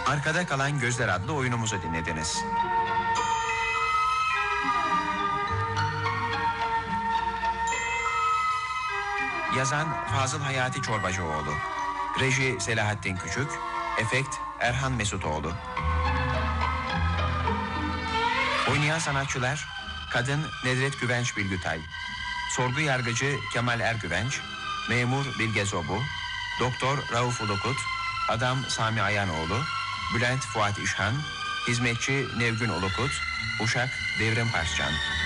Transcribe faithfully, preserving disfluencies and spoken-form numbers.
Arkada Kalan Gözler adlı oyunumuzu dinlediniz. Yazan Fazıl Hayati Çorbacıoğlu. Reji Selahattin Küçük. Efekt Erhan Mesutoğlu. Oynayan sanatçılar: kadın Nedret Güvenç Bilgütay, sorgu yargıcı Kemal Ergüvenç, memur Bilge Zobu, doktor Rauf Ulukut, adam Sami Ayanoğlu, Bülent Fuat İşhan, hizmetçi Nevgün Ulukut, uşak Devrim Paşcan.